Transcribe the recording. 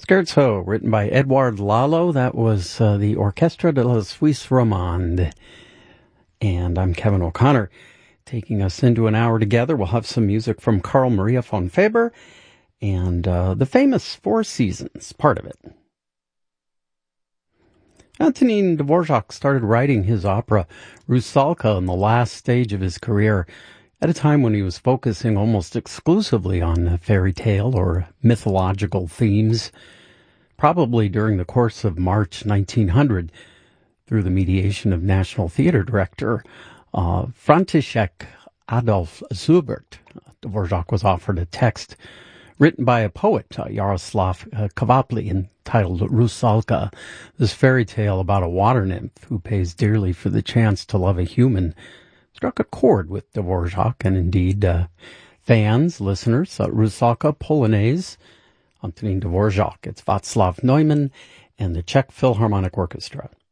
Scherzo, written by Edouard Lalo. That was the Orchestre de la Suisse Romande. And I'm Kevin O'Connor, taking us into an hour together. We'll have some music from Carl Maria von Weber and the famous Four Seasons, part of it. Antonin Dvorak started writing his opera Rusalka in the last stage of his career, at a time when he was focusing almost exclusively on fairy tale or mythological themes, probably during the course of March 1900, through the mediation of National Theatre director František Adolf Zubert. Dvorak was offered a text written by a poet, Jaroslav Kvapli, entitled Rusalka, this fairy tale about a water nymph who pays dearly for the chance to love a human, struck a chord with Dvorak and indeed fans, listeners. Rusalka Polonaise, Antonin Dvorak. It's Václav Neumann and the Czech Philharmonic Orchestra.